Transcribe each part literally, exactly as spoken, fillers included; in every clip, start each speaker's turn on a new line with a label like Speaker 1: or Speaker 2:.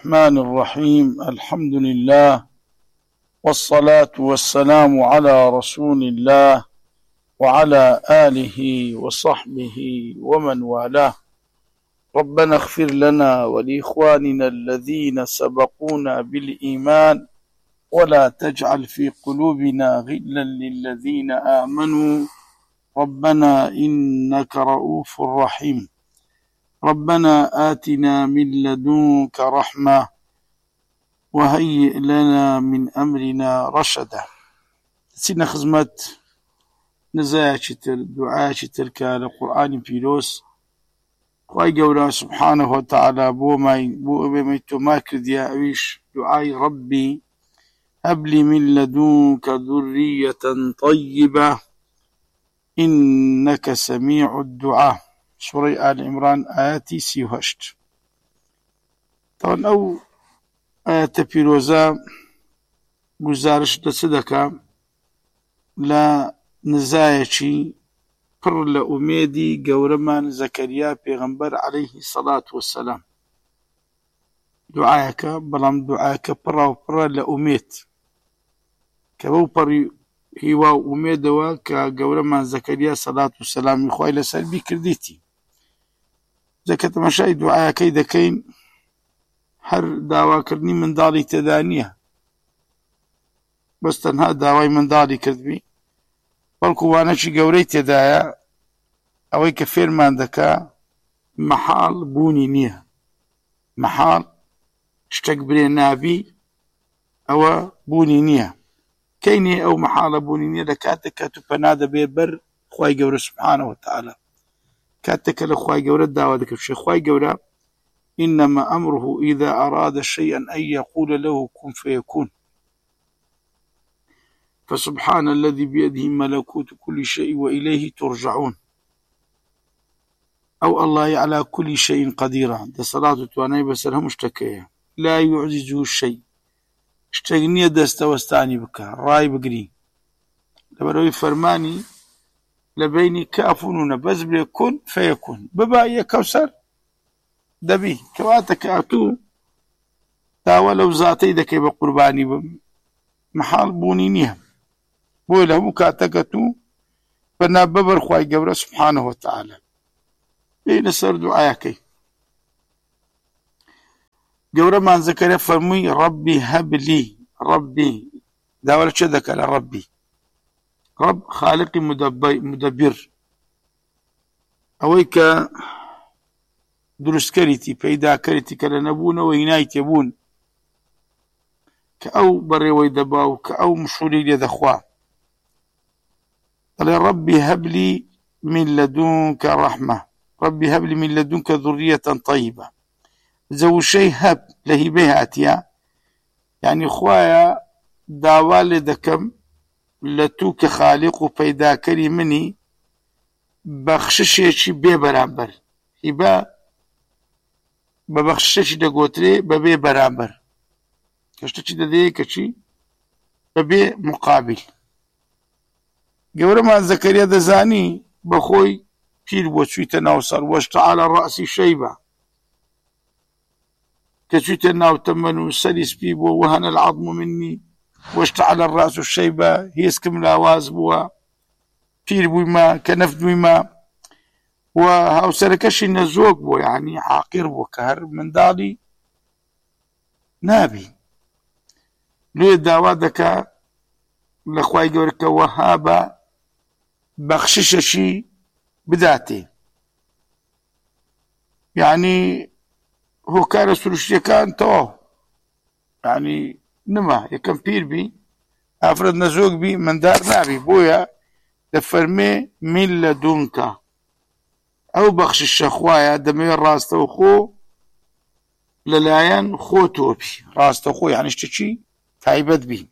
Speaker 1: الرحمن الرحيم. الحمد لله والصلاة والسلام على رسول الله وعلى آله وصحبه ومن والاه. ربنا اغفر لنا ولإخواننا الذين سبقونا بالإيمان ولا تجعل في قلوبنا غلا للذين آمنوا ربنا إنك رؤوف رحيم. ربنا آتنا من لدنك رحمة وهيئ لنا من أمرنا رشدا. سينا خزمت نزايا شتر دعاء شتر كالقرآن فيروس خواهي قولا سبحانه وتعالى بو ماي بو ميتو ماكرد يا أويش دعاء ربي هب لي من لدنك ذرية طيبة إنك سميع الدعاء. سورة آل عمران آياتي سيوهشت. طبعا أو آيات بيروزا گزارش دسدكا لا نزايشي پر لأميدي قورمان زكريا پیغمبر عليه الصلاة والسلام. دعاك بلام دعاك پر وپر لأميد كبو پر هوا أميدوا كقورمان زكريا صلاة والسلام يخوي لسلبي كرديتي زكاة مشاي دعاء كيدا كين هر داوا كرني من دالي تدانية بس تنها داواي من دالي كردبي بلكو وانشي قوري تدايا اوي كفير من دكا محال بوني نيه محال اشتاق بري نابي او بوني نيه كيني او محال بوني نيه لكاتك تبناد بيبر خواي قوري سبحانه وتعالى كاتك لخواي قوري الدعوة ذكر شيء خواي قوري إنما أمره إذا أراد شيئا أن يقول له كن فيكون. فسبحان الذي بيده ملكوت كل شيء وإليه ترجعون. أو الله على كل شيء قدير. ده صلاة تواني بسرها مشتكية لا يعجزه الشيء اشتغني دست واستاني بك راي بقري لبروي فرماني لبيني كافونون بس بيكون فيكون ببايا كوسر دبي كواتك أتو تاولو ذاتي دكي بقرباني محال بونينيها بوله مكاتكتو فناببر خواي قبر سبحانه وتعالى بين سر دعاكي قبر ما ذكر فرمي ربي هب لي ربي داول شدك على ربي رب خالق مدبر اويك دروس كريتي پیدا كريتي كلا نبون وينايت يبون كأو بري ويدباو كأو مشوري لذخوا قال ربي هب لي من لدنك رحمة ربي هب لي من لدنك ذرية طيبة زو شيء هب لهي بيهاتيا يعني خوايا داوال دكم لتوك خالق پیدا كري مني بخششي بي برابر هبا ببخشش دقوتري ببي برابر كشتشي ددي كشي ببي مقابل قبل ما زكريا دزاني بخوي بير وشويت ناوصر واشتعل الرأس شيبة كشويت ناو تمن سلس بيبو وهن العظم مني واشتعل الرأس الشيبة هيسكم لاواز بوا بير بوما كنفد بوما وهاو سركشي نزوق بو يعني عاقر بو كهر من دالي نابي لو داوادك لخواي قولك وهابا بخشششي بذاته يعني هو كان سلوشي كان توه يعني نما يكن بير بي افرد نزوق بي من دار نابي بويا دفرمي من لدنك او بخش الشخوايا دمي راستو خو للايان خو توبي راستو خو يعني اشتشي تايبت بي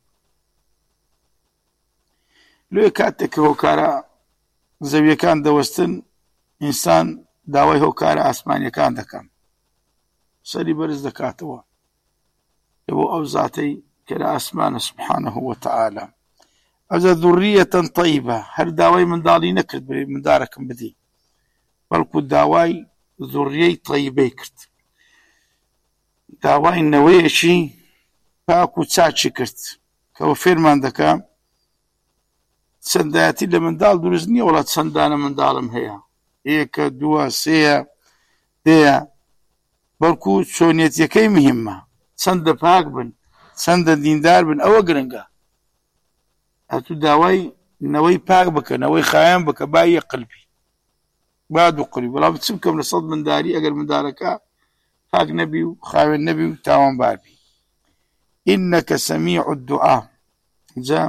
Speaker 1: لو كاتك هو كارا زوية كان دوستن انسان داوي هو كارا اسمانيا كان دكام سري برز دكاتوا يبو او ذاتي كلا اسمان سبحانه وتعالى أجا ذرية طيبة هل داوي من دالي نكرت من داركم بدي بلكو داواي ذرية طيبة كرت داوای نەوەیەکی پاک و چاچی کرد کەەوە فێرمان دەکا چەندایەتی لە منداڵ دروست نییە وڵات چەندانە منداڵم هەیە یەکە دووە سێیە دەیە بەڵکو چۆنیەتیەکەی مهمە چەندە پاک بن چەندە دیندار بن ئەوە گرنگە هەتوو داوای نەوەی پاک بکە نەوەی خایەن بکە با یە قلبی با دوو قلبی بەڵام چ بکەم لە سەد منداری ئەگەر مندارەکە پاک نەبی و خاوێن نەبی و تاوانبار بی ئینەکە سەمیع الدوعا جا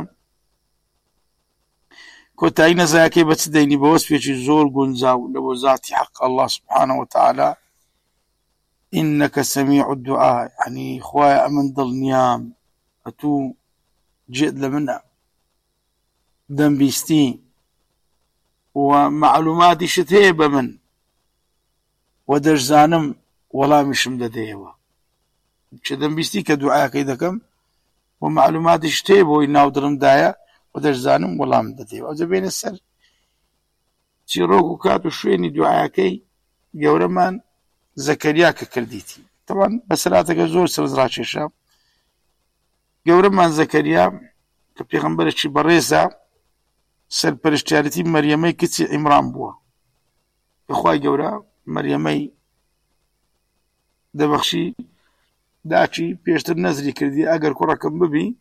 Speaker 1: کۆتایی نەزایەکەی بە چ دەینی بە وەسفێکی زۆر گونجاو لە بۆ ذاتی حەق الله سبحانه وتعالى إنك سميع الدعاء يعني خوايا أمن ضلنيام أتو جئت لمنا دم بيستي ومعلوماتي شتهيب من ودرج زانم ولا مشم دديوا شدم بيستي كدعاء كيدا كم ومعلوماتي شتهيب ويناو درم دايا ودرج زانم ولا من دديوا وإذا بين السر تيروكو كاتو شويني دعاء كي جورمان زكريا كرديتي طبعا بسراتك زور سرزراشيشا جورمان زكريا كبيغمبرشي بريزا سر پرشتيارتي مريمي كتي عمران بوا اخواي جورا مريمي دبخشي داچي پێشتر نەزری کردی ئەگەر کوڕەکەم ببی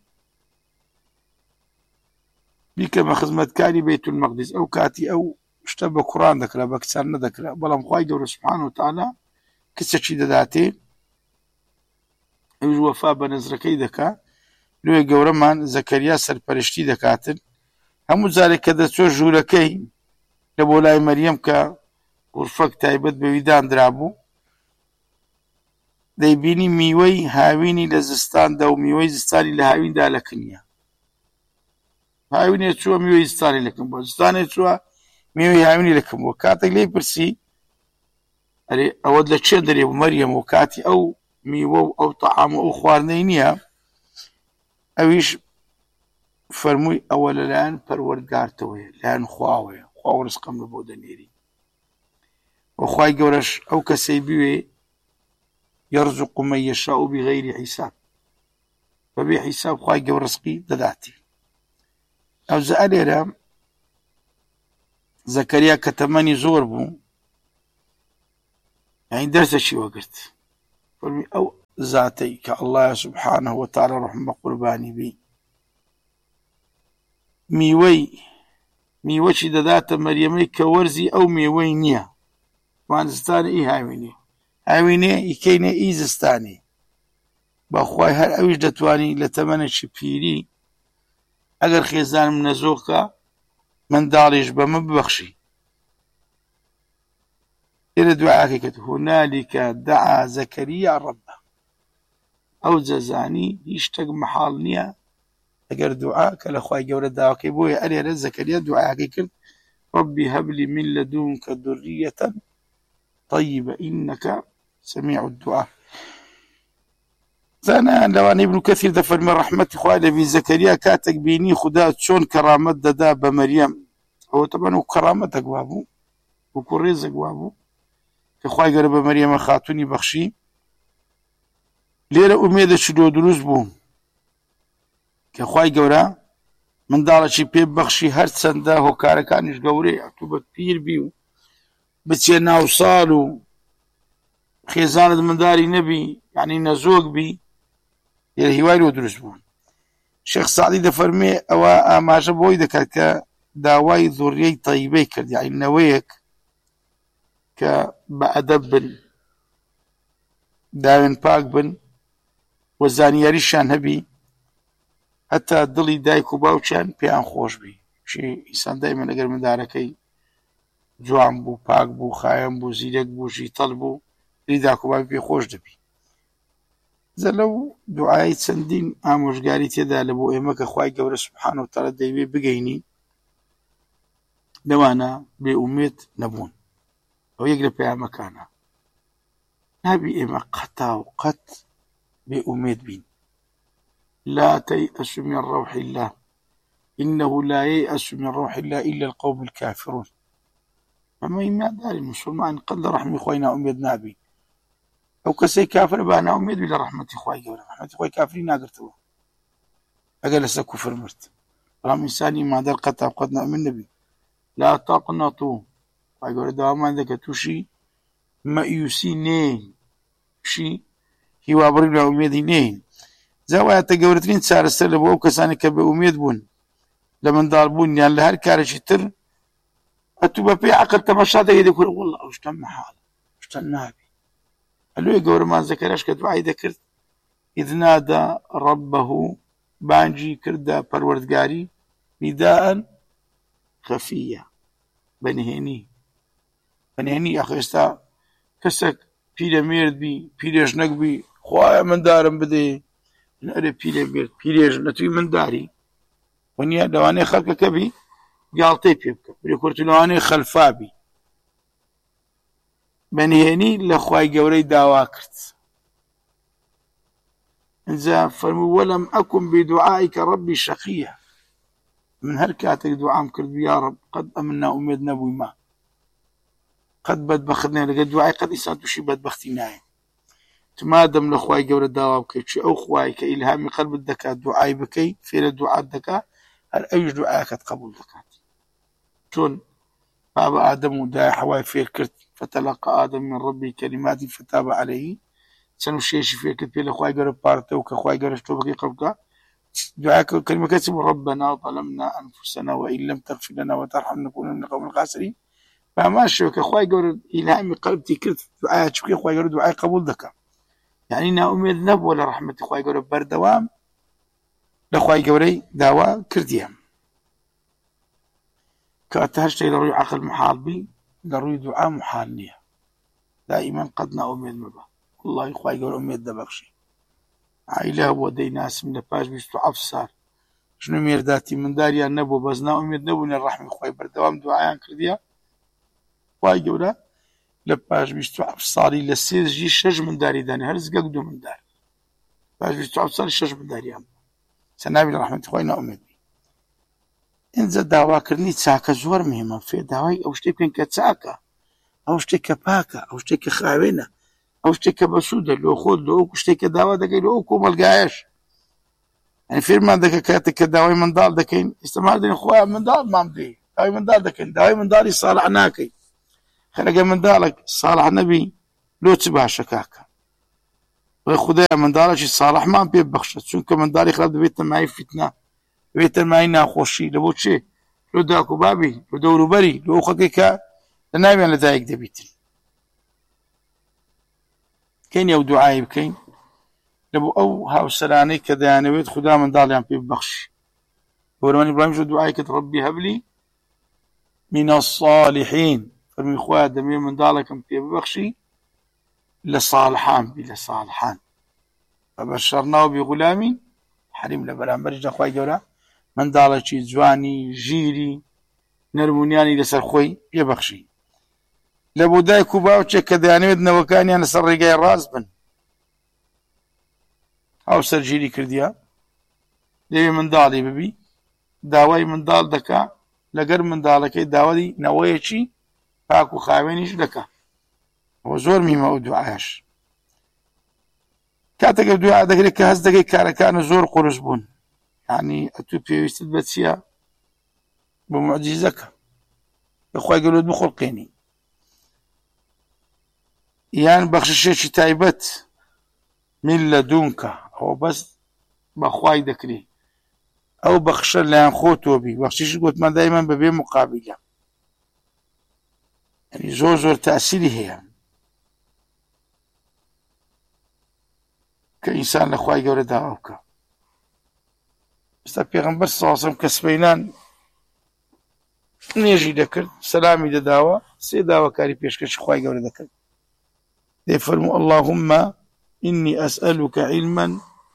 Speaker 1: بیکەمە خزمەتکاری بەیت المەقدس ئەو کاتی ئەو شتە بە کوڕان دەکرا بە کچان نەدەکرا بەڵام خوای گەورە سوبحانه وتعالى کچێکی دەداتێ ئەویش وەفا بە نەزرەکەی دەکا لێ گەورەمان زەکەریا سەرپەرشتی دەکاتن هەموو جارێک کە دەچۆ ژوورەکەی لە بۆ لای مەریەم کە غورفەک تایبەت بەوی دانرا بوو دەیبینی میوەی هاوینی لە زستاندا و میوەی زستانی لە هاویندا لەکنیە هاوینێ چووە میوەی زستانی لەکن بووە زستانێ چووە میوەی هاوینی لەکن بووە کاتێک لێی پرسی ئەرێ ئەوەت لە چێ دەرێ بوو مەریەم و کاتی ئەو میوە و ئەو تەعام و ئەو خواردنەی نییە ئەویش فەرمووی ئەوە لەلایەن پەروەردگارتەوەیە لایەن خواوەیە خوا ڕزقم لە بۆ دەنێری وەخوای گەورەش ئەو کەسەی بوێ يرزق من يشاء بغير حساب فبي حساب خواي جو رزقي دداتي او زاليرا زكريا كتماني زور بو يعني درس شي وقت فرمي او ذاتي كالله سبحانه وتعالى رحمة قرباني بي ميوي ميوشي ددات مريمي كورزي او ميوي نيا وانستاني ايه هاويني هاوینێ ئیکەینە ئی زستانی بەخوای هەر ئەویش دەتوانی لە تەمەنێکی پیری ئەگەر خێزانم نەزۆکە منداڵیش بەمە ببەخشی لێرە دوعاکەی کرد هونالیکە دەعا زەکەریا ڕەبە ئەو جەزانی هیچ شتێک مەحاڵ نییە ئەگەر دوعا کە لە خوای گەورە داواکەی بۆیە ئەلێرە زەکەریا دوعاکەی کرد ربي هب لي من لدنك ذرية طيبة إنك سميع الدعاء زانا لواني ابن كثير دفر من رحمة خواه لبي زكريا كاتك بيني خدا شون كرامت ددا بمريم هو طبعا هو كرامت اقوابو وكريز اقوابو كخواه قرب مريم خاتوني بخشي ليرة اميدة شلو دروز بو كخواه قورا من دارا شي بيب بخشي هر سنده هو كاركانش قوري اعتوبة بير بيو بچێ ناوساڵ و خێزانت منداری نەبی یعنی نەزۆک بی لێرە هیوای لۆ دروست بوون شێخ سەعدی دەفەرمێ ئەوە ئاماژە بۆی دەکات کە داوای زۆریەی تەیبەی کرد یعنی نەوەیەک کە بە ئەدەب بن داوێن پاک بن و زانیاریشان هەبی هەتا دڵی دایک و باوکیان پێیان خۆش بی شی ئینسان دایمەن ئەگەر مندارەکەی جوان بوو پاک بوو خایەن بوو زیرەک بوو ژیتەڵ بوو دڵی داکوباوی پێ خۆش دەبی زە لەو دوعای چەندین ئامۆژگاری تێدا لە بۆ ئێمە کە خوای گەورە سوبحانە وتەعالە دەیوێ بگەینی لەوانە بێئومێد نەبوون ئەو یەک لە پەیامەکانە نابی ئێمە قەتا و قەت بێئومێد بین لا تيأس من روح الله إنه لا ييأس من روح الله إلا القوم الكافرون أما إما داري مسلمان قد رحمي خوينا أميد نابي ئەو کەسەی کافر بە ناومێد بی لە ڕەحمەتی خوای گەورە ڕەحمەتی خوای کافری ناگرتەوە ئەگەر لەسەر کوفر مرد بەڵام ئینسانی مادەر قەت قەت نائومێد نەبی لا تەقنەتوو خوای گەورە داوامان دەکە تووشی مەئیوسی نین تووشی هیوابڕی لە ئومێدی نین جا وایەتە گەورەترین چارەسەر لە بۆ ئەو کەسانی کە بە ئومێد بوون لە منداڵبوون یان لە هەر کارێکی تر ئەتوو بە پێی عەقڵ تەماشا دەکەی دەکوت وەڵڵا ئەو شتە مەحاڵە شتە نابێ هەلوێ گەورەمان زەکەریاش کە دوعای دەکرد ئیذ نادا ڕەبەهو بانگی کردە پەروەردگاری نیداءەن خەفیە بەنهێنی بەنهێنی ئەخ ئێستا کەسێک پیرەمێرد بی پیرێژنەک بی خوایە مندارم بدەی ئەرێ پیرەمێرد پیرێژن نەتووی منداری وەنیە لەوانەیە خەڵکەکە بی گاڵتەی پێ بکە برێ کورت لەوانەیە خەلفا بی بەنهێنی لە خوای گەورەی داوا کرد ئینجا فەرموو وەلەم ئەکن بدوعائیکە ڕەبی شەقیە من هەر کاتێک دوعام کرد یا ڕەب قەت ئەمن نائومێد نەبوویمە قەت بەدبەخت نەیە لەگەڵ دوعای قەت ئینسان تووشی بەدبەختی نایە تمادەم لە خوای گەورە داوا بکەیت چی ئەو خوای کە ئیلهامی قەلبت دەکات دوعای بکەی فێرە دوعات دەکات هەر ئەویش دوعاکەت قبول دەکات چۆن بابا ئادەم و دای حەوای فێر کرد فتەلەقە ئادەم من ڕەبی کەلیماتی فتاب عەلەیهی چەند شێشی فێر کرد پێ لە خوای گەورە پارتەوە کە خوای گەورەش تۆ بەکەی قەبول بکە دعاکە کەلیمەکە چی بوو ڕەبەنا ظەلەمنا ئەنفوسەنا وئین لەم تەغفر لەنا وتەرحەمنا لەنەکونە من القەومی الخاسرین بەهەمان شێوە کە خوای گەورە ئیلهامی قەلبتی کرد دوعای چ بکەی خوای گەورە دوعای قبول دەکات یعنی نائومێد نەبووە لە ڕەحمەتی خوای گەورە بەردەوام لە خوای گەورەی داوا کردیە کەواتە هەر شتێک لە ڕووی عەقڵ محاڵ بی لە ڕووی دوعا محاڵ نییە دائیمەن قەت نائومێد مەبە وەڵڵاهی خوای گەورە ئومێد دەبەخشی عایلە بۆ دەیناسم لە پاش بیست و حەوت ساڵ ژن و مێرداتی منداریان نەبوو بەس نائومێد نەبوون لە ڕەحمی خوای بەردەوام دوعایان کردیە خوای گەورە لە پاش بیست و حەوت ساڵی لە سێ ژی شەش منداری دانی هەر زگەک دوو مندار پاش بیست و حەوت ساڵی شەش منداریان چە نابی لە ڕەحمەتی خوای نائومێد بی ئینجا داواکردنی چاکە زۆر مهمە فێر داوای ئەو شتێک بکەین کە چاکە ئەو شتێک کە پاکە ئەو شتێک کە خاوێنە ئەو شتێک کە بەسوودە لۆ خۆت لە ئەو شتێک کە داوا دەکەی لە ئەو کۆمەلگایەش یعنی فێرمان دەکە کاتێک کە داوای منداڵ دەکەین ئێستەمان دەین خۆیان منداڵ مام دێ داوای منداڵ دەکەین داوای منداڵی ساڵح ناکەی خەرەگە منداڵێک ساڵح نەبی لۆ چ باشە کاکە وەی خودایە منداڵێکی ساڵحمان پێ ببەخشە چونکە منداڵی خراپ دەبێتە مای فیتنە دەبێتە مای ناخۆشی لە بۆ چێ لۆ داک و بابی لۆ دەوروبەری لۆ ئەو خەڵکێک کە لە ناویان لەدایک دەبیتن کەینی ئەو دوعای بکەین لە بۆ ئەو هاوسەرانەی کە دەیانەوێت خودا منداڵیان پێ ببەخشی بەوەرەمانی ئیبراهیم ژۆ دوعای کرد ڕەبی هەبلی من الصالحین فەرمی خوایە دەمێ منداڵێکم پێ ببەخشی لە ساڵحان بی لە ساڵحان فەبەشەرناهو بغولامین حەلیم لە بەرامبەریشدا خوای گەورە منداڵێکی جوانی ژیری نەرمونیانی لەسەر خۆی پێبەخشی لە بۆ دایک و باوچێک کە دەیانەوێت نەوەکانیان لەسەر ڕێگای ڕاست بن هاوسەرگیری کردیە لەوێ منداڵی ببی داوای منداڵ دەکا لەگەر منداڵەکەی داوای نەوەیەکی پاک و خاوێنیش دەکا ئەوە زۆر میمە ئەو دوعایەش کاتێک ئەو دوعا دەکرێت کە هەست دەکەی کارەکانە زۆر قورس بوون یعنی ئەتوو پێویستت بە چییە بە موعجیزەکە لە خوای گەورەت بخۆڵقێنی یان بەخششێکی تایبەت من لەدونکە ئەوە بەس بە خوای دەکرێت ئەو بەخشە لایەن خۆتەوە بی بەخشیش گوتمان دایمان بەبێ مقابلە یعنی زۆر زۆر تاسیری هەیە کە ئینسان لە خوای گەورە داوا بکە ئێستا پێغەمبەر سەڵڵاهو عەلەیهی وسەلەم کە سبەینان نێژی دەکرد سەلامی دەداوە سێ داواکاری پێشکەشی خوای گەورە دەکرد دەیفەرموو اللهم إني أسألك علما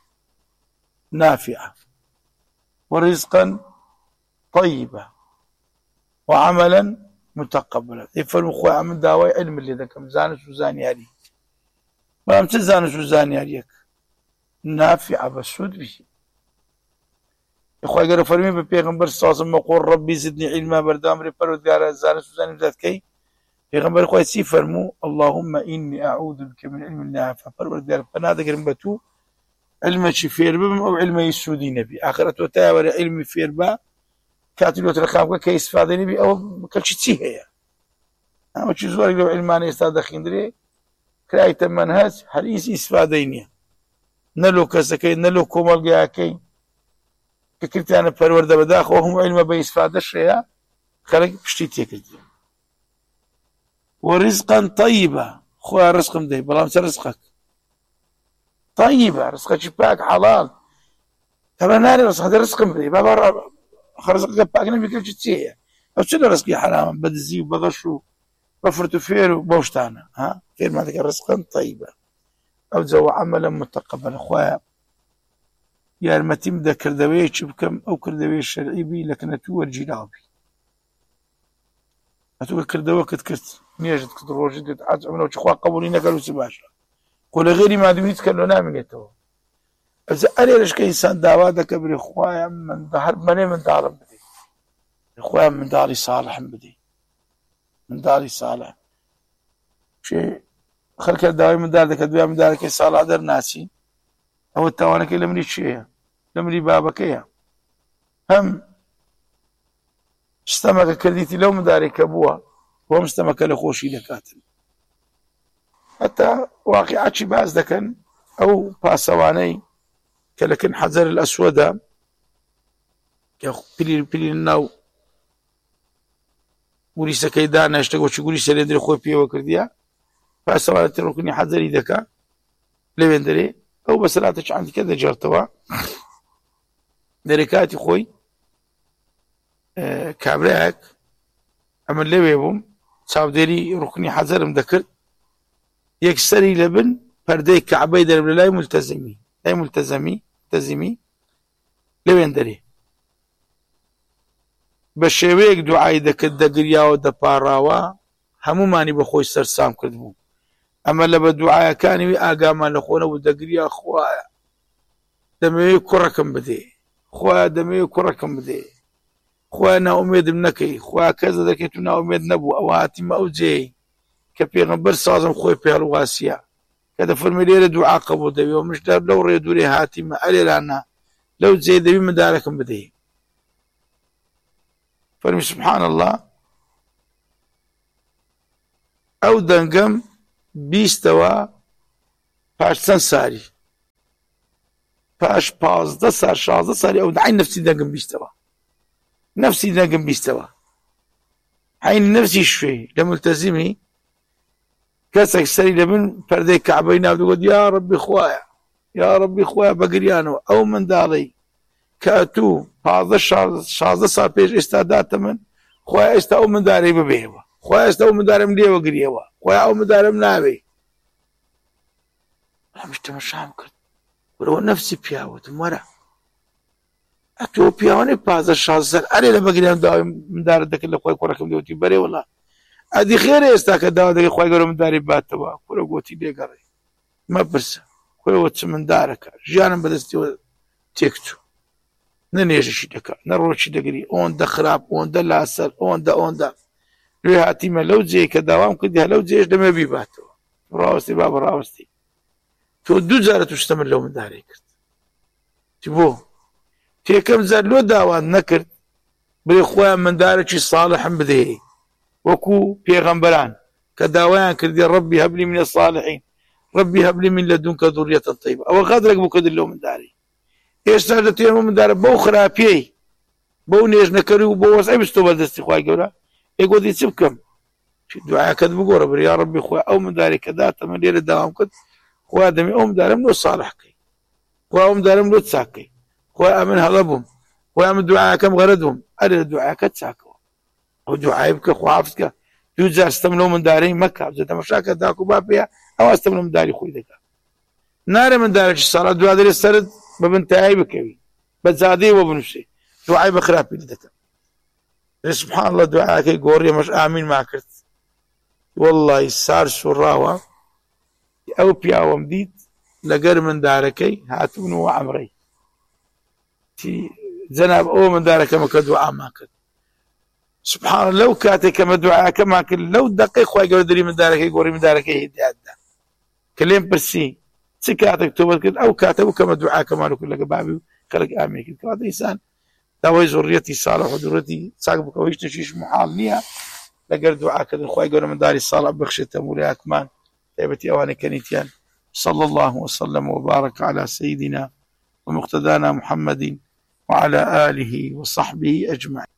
Speaker 1: نافعا ورزقا طيبا وعملا متقبلا دەیفەرموو خوایە من داوای علم لێ دەکەم زانست و زانیاری بەڵام چ زانست و زانیاریەک نافعە بەسوود بی خوای گەورە فەرمی بە پێغەمبەر سەڵڵاهو عەلەیهی وسەلەم وەقول ڕەبی زدنی علما بەردەوام بێ پەروەردگارە زانست و زانیاری زیادکەی پیغمبر خوای چی فرمو اللهم إني أعوذ بك من علم لا ينفع پروردگار پناه دەگرم بە تو علمێکی فێر ببم ئەو علمەی سوودی نەبی ئاخرەت تۆ تا وەرە علمی فێر بە کاتی لۆترە خام بکە کە ئیسفادەی نەبی ئەوە کەلکی چی هەیە ئەوەی زۆر لەو علمانە ئێستا دەخیندرێ کرایتە مەنهەج هەر هیچ ئیسفادەی نییە نە لۆ کەسەکەی نە لۆ کۆمەڵگەیەکەی کە کردیانە پەروەردە بەداخەوە هەموو علمە بە ئیسفادەش هەیە خەڵک پشتی تێکردی وەڕزقا طەیبە خۆیان ڕزقم دەی بەڵام چە ڕزقەک طەیبە ڕزقێکی پاک حەڵاڵ تەمە نارێ ڕزق دە ڕزقم بدەی بابا ڕزقەکە پاک نەبی کەلکی چی هەیە ئەو چ لە ڕزقی حەرامە بە دزی و بەغەش و بە فرت و فێر و بەو شتانە ها فێرمان دەکە ڕزقا طەیبە ئەو جەوە عەمەلە متەقەبەلە خوایە یارمەتیم بدە کردەوەیەکی بکەم ئەو کردەوەی شەرعی بی لە کەنەتوو وەرگیراو بی ئەتووکە کردەوەکت کرد نوێژت کرد ڕۆژت کرد حەج ئەمنەوە چ خوا قەبوڵی نەکەر و چ باشە خۆ لە غێری مادومی هیچ کە لۆ نامێنێتەوە ئەجا ئەرێرش کە ئینسان داوا دەکە بڵێ خوایە من هەر بەنێ منداڵم بدەی خوایە منداڵی ساڵحم بدەی منداڵی ساڵح شێ خەڵکە داوای منداڵ دەکە دوای منداڵەکەی ساڵح دەرناچی ئەوە تاوانەکەی لە منی چێیە لە منی بابەکەیە هەم شتەمەکە کردیتی لەو منداڵی کە بووە بۆم شتەمەکە لە خۆشی دەکاتن هەتا واقعاتی باز دەکەن ئەو پاسەوانەی کە لەکن حەجەر الئەسوەدە کە پلیر پلیر ناو گوریسەکەی دانەشتە گۆچی گوریسە لێ درێ خۆی پێوە کردیە پاسەوانەتی ڕوکنی حەجەری دەکا لەوێن دەرێ ئەو بە سەلاتە چاندیکە دەجێڕتەوە دەرێ کاتی خۆی کابرایەک ئەمە لەوێ بووم چاودێری ڕوکنی حەجەرم دەکرد یەکسەری لە بن پەردەی کەعبەی دەرم لە لای مولتەزیمی لای مولتەزەمی مولتەزیمی لەوێن دەرێ بە شێوەیەک دوعای دەکرد دەگریاوە دەپاڕاوە هەمومانی بە خۆی سەرسام کرد بوو ئەمە لە بە دوعایەکانی وی ئاگامان لە خۆنە بوو دەگریا خوایە دەمەوێت کوڕەکەم بدێ خوایە دەمەوێت کوڕەکەم بدێ خوایە ناومێدم نەکەی خوایە کەس دەکەیت و ناومێد نەبوو ئەوە هاتیمە ئەو جێی کە پێغەمبەر سازم خۆی پێڵواسیە کە دەفەرمێ لێرە دوعا قەبوڵ دەوێ و مشتە لەو ڕێ دوورێ هاتیمە ئەلێرانە لەو جێ دەوی منداڵەکەم بدەی فەرمی سبحان الله ئەو دەنگەم بیستەوە پاش چەند ساری پاش پازدە سار شازدە ساری ئەو عین نەفسی دەنگم بیستەوە نەفسی دەنگم بیستەوە عین نەفسی شوێ لە مولتەزیمی کەسێک سەری لە من پەردەی کەعبەی ناودەگوت یا ڕەبی خوایە یا ڕەبی خوایە بەگریانەوە ئەو منداڵی کە ئەتوو پازدە شازدە ساڵ پێش ئێستا داتە من خوایە ئێستا ئەو منداڵەی ببێەوە خوایە ئێستا ئەو منداڵم لێوە گریەوە خوایە ئەو منداڵم ناوێ بەڵام تەماشام کرد وەرەوە نەفسی پیاوەتم وەرە ئەتۆ پیاوانەی پازدە شازدە ساڵ ئەرێ لە بەگریان داوای منداڵت دەکرد لە خۆی کوڕەکەم لێوتی بەرێ وەڵا ئەدی خێرە ئێستا کە داوا دەکەی خوای گەورە منداڵی باتەوە کوڕە گوتی لێگەڕێ مەپرسە خۆیەوە چ منداڵەکە ژیانم بەدەستیەوە تێکچوو نە نێژەشی دەکات نە ڕۆکی دەگری ئەوەندە خراپ ئەوەندە لاسەر ئەوەندە ئەوەندە لێ هاتیمە لەو جێی کە داوام کردی هە لەو جێش دەمە بیباتەوە ڕاوەستی بابە ڕاوەستی تۆ دوو جارە توشتە من لەو منداڵی کرد چ بۆ تێکەم جار لۆ داوان نەکرد بڵێ خۆیان منداڵێکی ساڵحم بدەیە وەکو پێغەمبەران کە داوایان کردی ڕەبی هەب لی منە الصالحین ڕەبی هەب لی من لەدونکە ذوریەتەن طەیبە ئەوە غەدرێک بوو کردن لەو منداڵی ئێستا دەتوێنێ منداڵە بەو خراپیەی بەو نێژنەکەری و بۆ وەزعی بستۆ بەردەستی خوای گەورە ئێگۆتی چ بکەم دوعاکەت بگۆڕە بڕ یا ڕەبی خوای ئەو منداڵی کە داتە من لێرە داوام کرد خوای دەمێ ئەو منداڵم لۆ ساڵحکەی خوای ئەو منداڵم لۆ چاکەی خوای ئەمن هەڵە بووم خوای ئەمن دوعاکەم غەرەد بووم ئەرێ دوعاکەت چاکەوە ئەو دوعای بکە خوا حافز کە دوو جار ستەم لەو منداڵەی مەکە جە تەماشاکە داک و با پێیە ئەوا ستەم لە منداڵی خۆی دەکات نارێ منداڵێکی ساڵح دوا دەرێ سەرت بە بنتایی بکەوی بە جادەیەوە بنووسێ دوعای بە خراپی دەکەم سبحان الله دوعاکەی گۆڕی ئەمەش ئامین ما کرد وەڵڵی سار سوڕاوە ئەو پیاوەم دیت لەگەر منداڵەکەی هاتبوونەوە عەمرەی جەناب ئەوە منداڵەکەمە کە دوعامان کرد سبحان الله لو كاتي كما دعاء كما كل لو دقيق خوي قول دري من دارك يقول من دارك يهدي عدا كلين برسي سكاتك توبت او كاتب كما دعاء كما كل بابي خلق امي كل هذا انسان داوي ذريتي صالح وذريتي ساق بكويش تشيش محال نيا لقر دعاء كذا خوي قول من داري الصالح بخشته مولاي كمان طيبتي اواني كنيتيان صلى الله وسلم وبارك على سيدنا ومقتدانا محمد وعلى آله وصحبه أجمعين.